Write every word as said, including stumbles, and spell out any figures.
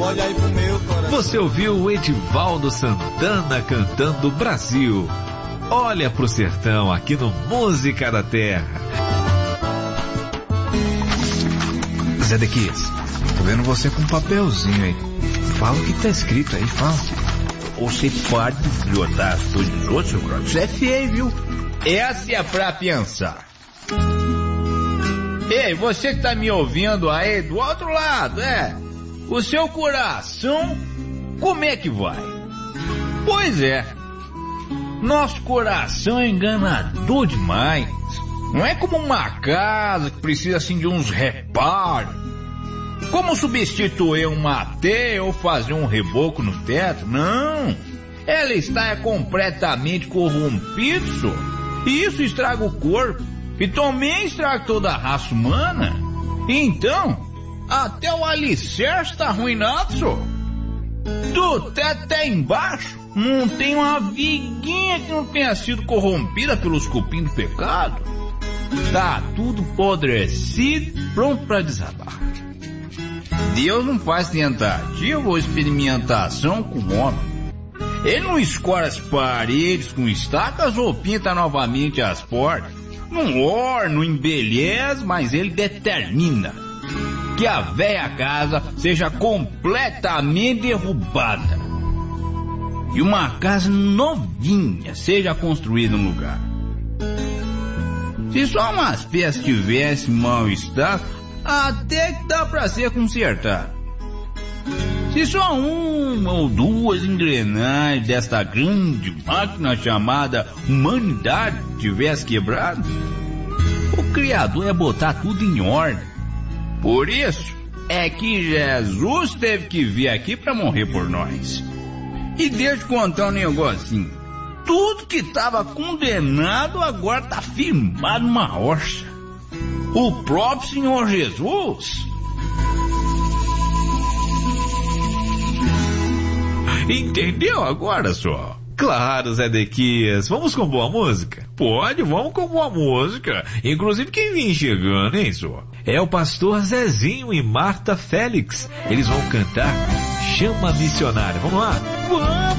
olha aí pro meu coração. Você ouviu o Edivaldo Santana cantando Brasil. Olha pro sertão aqui no Música da Terra. Zé Dequias, tô vendo você com um papelzinho aí. Fala o que tá escrito aí, fala. Você pode deslotar as coisas dos outros, seu brother? Isso é feio, viu? Essa é pra pensar. Ei, você que tá me ouvindo aí do outro lado, é? O seu coração, como é que vai? Pois é. Nosso coração é enganador demais. Não é como uma casa que precisa assim de uns reparos. Como substituir uma teia ou fazer um reboco no teto? Não. Ela está completamente corrompida, senhor. E isso estraga o corpo. E também estraga toda a raça humana. Então, até o alicerce está arruinado, senhor. Do teto até embaixo, não tem uma viguinha que não tenha sido corrompida pelos cupim do pecado. Tá tudo podrecido, pronto para desabar. Deus não faz tentativa ou experimentação com o homem. Ele não escora as paredes com estacas ou pinta novamente as portas. Não orna, não embeleza, mas ele determina que a velha casa seja completamente derrubada e uma casa novinha seja construída no lugar. Se só umas peças tivessem mau estado, até que dá pra ser consertado. Se só uma ou duas engrenagens desta grande máquina chamada humanidade tivesse quebrado, o Criador ia botar tudo em ordem. Por isso é que Jesus teve que vir aqui para morrer por nós. E deixa eu contar um negocinho. Tudo que estava condenado agora está firmado numa rocha. O próprio Senhor Jesus. Entendeu agora só? Claro, Zé Dequias. Vamos com boa música? Pode, vamos com boa música. Inclusive quem vem chegando, hein, só? É o pastor Zezinho e Marta Félix. Eles vão cantar Chama Missionária. Vamos lá? Vamos!